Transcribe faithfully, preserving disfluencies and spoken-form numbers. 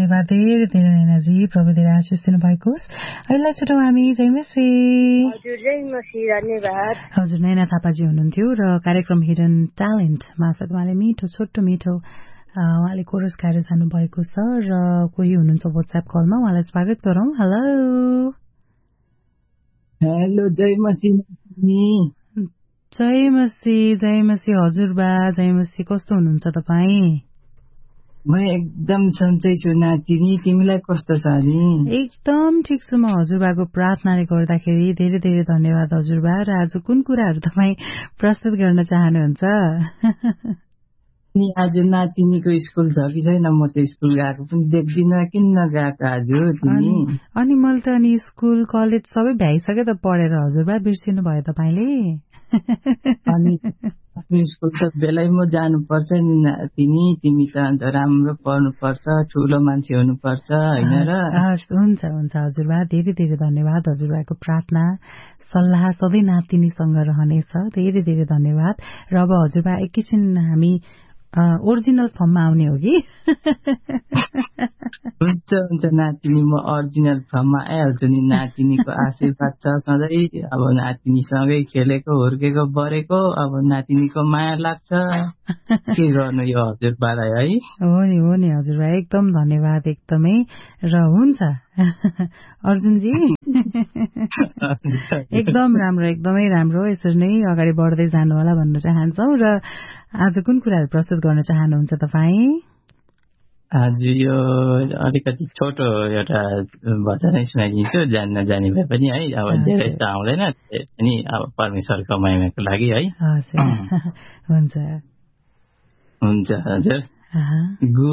धन्यवाद धेरै धेरै नैनाजी, प्रभुले आशिष दिनुभएको होस्। अहिले छुटौँ हामी जय मसी। हजुर जय मसी, धन्यवाद। हजुर नैना थापाजी हुनुहुन्थ्यो र कार्यक्रम हिडन ट्यालेन्ट मार्फत उहाँले मिठो छोटो मिठो उहाँले कोरस गाएर जानुभएको छ र कोही हुनुहुन्छ व्हाट्सएप कलमा, उहाँलाई स्वागत गरौँ। हेलो हेलो जय मसी। जय मसी जय मसी हजुरबा, जय मसी कस्तो हुनुहुन्छ तपाईँ? म एकदम सन्चै छु नातिनी, तिमीलाई कस्तो छ नि? एकदम ठिक छु म हजुरबाको प्रार्थनाले गर्दाखेरि। धेरै धेरै धन्यवाद हजुरबा। र आज कुन कुराहरू तपाईँ प्रस्तुत गर्न चाहनुहुन्छ? नि आज नातिनीको स्कुल छ कि छैन? म त स्कुल गएको पनि देख्दिन, किन नगएको आज तिमी? अनि मैले त अनि स्कुल कलेज सबै भ्याइसके त पढेर हजुरबा, बिर्सिनु भयो तपाईँले? अनि स्कुल त बेलैमा जानुपर्छ नि नातिनी, तिमी त अन्त राम्रो पढ्नुपर्छ, ठुलो मान्छे हुनुपर्छ होइन र? हुन्छ हुन्छ हजुरबा, धेरै धेरै धन्यवाद। हजुरबाको प्रार्थना सल्लाह सधैँ नातिनीसँग रहनेछ। धेरै धेरै धन्यवाद। र अब हजुरबा एकैछिन हामी ओरिजिनल फर्ममा आउने हो कि? हुन्छ हुन्छ नातिनी, म ओरिजिनल फर्ममा आइहाल्छु नि। नातिनीको आशीर्वाद छ सधैँ। अब नातिनीसँगै खेलेको हुर्केको बढेको, अब नातिनीको माया लाग्छ। के गर्नु यो हजुरबालाई है? हो नि हो नि हजुरबा, एकदम धन्यवाद एकदमै। र हुन्छ अर्जुनजी एकदम राम्रो एकदमै राम्रो। यसरी नै अगाडि बढ्दै जानु होला भन्न चाहन्छौ। र आज कुन कुराहरू प्रस्तुत गर्न चाहनुहुन्छ तपाईँ? आज यो अलिकति छोटो एउटा वचनै सुनाइदिन्छु, जान्न जानी भए पनि है। अब धेरै त आउँदैन पनि, अब परमेश्वरको महिमाको लागि है। हुन्छ हुन्छ हजुर।